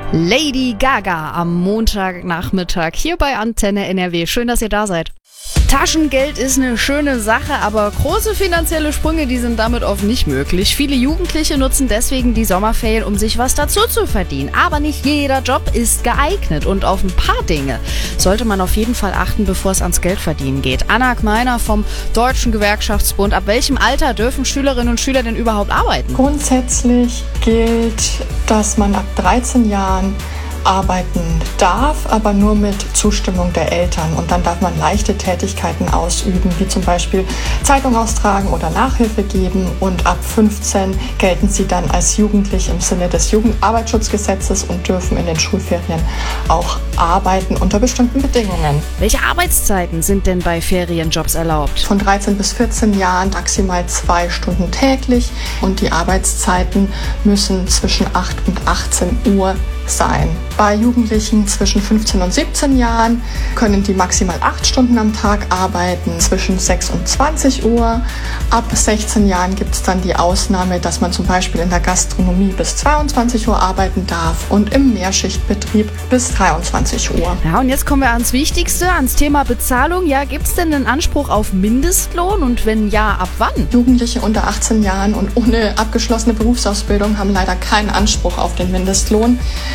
Lady Gaga am Montagnachmittag hier bei Antenne NRW. Schön, dass ihr da seid. Taschengeld ist eine schöne Sache, aber große finanzielle Sprünge, die sind damit oft nicht möglich. Viele Jugendliche nutzen deswegen die Sommerferien, um sich was dazu zu verdienen. Aber nicht jeder Job ist geeignet und auf ein paar Dinge sollte man auf jeden Fall achten, bevor es ans Geldverdienen geht. Anna Gmeiner vom Deutschen Gewerkschaftsbund. Ab welchem Alter dürfen Schülerinnen und Schüler denn überhaupt arbeiten? Grundsätzlich gilt, dass man ab 13 Jahren arbeiten darf, aber nur mit Zustimmung der Eltern. Und dann darf man leichte Tätigkeiten ausüben, wie zum Beispiel Zeitung austragen oder Nachhilfe geben. Und ab 15 gelten sie dann als jugendlich im Sinne des Jugendarbeitsschutzgesetzes und dürfen in den Schulferien auch arbeiten unter bestimmten Bedingungen. Welche Arbeitszeiten sind denn bei Ferienjobs erlaubt? Von 13 bis 14 Jahren maximal 2 Stunden täglich und die Arbeitszeiten müssen zwischen 8 und 18 Uhr sein. Bei Jugendlichen zwischen 15 und 17 Jahren können die maximal 8 Stunden am Tag arbeiten, zwischen 6 und 20 Uhr. Ab 16 Jahren gibt es dann die Ausnahme, dass man zum Beispiel in der Gastronomie bis 22 Uhr arbeiten darf und im Mehrschichtbetrieb bis 23 Uhr. Ja, und jetzt kommen wir ans Wichtigste, ans Thema Bezahlung. Ja, gibt es denn einen Anspruch auf Mindestlohn und wenn ja, ab wann? Jugendliche unter 18 Jahren und ohne abgeschlossene Berufsausbildung haben leider keinen Anspruch auf den Mindestlohn.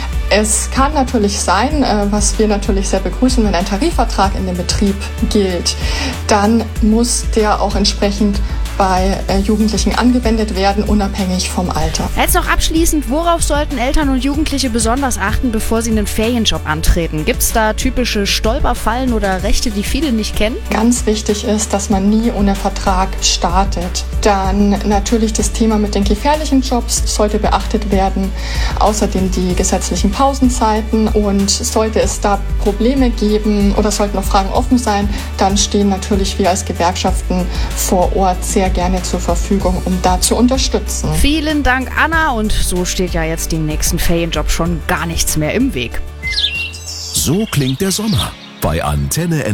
Es kann natürlich sein, was wir natürlich sehr begrüßen, wenn ein Tarifvertrag in dem Betrieb gilt, dann muss der auch entsprechend bei Jugendlichen angewendet werden, unabhängig vom Alter. Jetzt noch abschließend, worauf sollten Eltern und Jugendliche besonders achten, bevor sie einen Ferienjob antreten? Gibt es da typische Stolperfallen oder Rechte, die viele nicht kennen? Ganz wichtig ist, dass man nie ohne Vertrag startet. Dann natürlich das Thema mit den gefährlichen Jobs sollte beachtet werden. Außerdem die gesetzlichen Pausenzeiten, und sollte es da Probleme geben oder sollten noch Fragen offen sein, dann stehen natürlich wir als Gewerkschaften vor Ort sehr gerne zur Verfügung, um da zu unterstützen. Vielen Dank, Anna, und so steht ja jetzt dem nächsten Ferienjob schon gar nichts mehr im Weg. So klingt der Sommer bei Antenne NRW.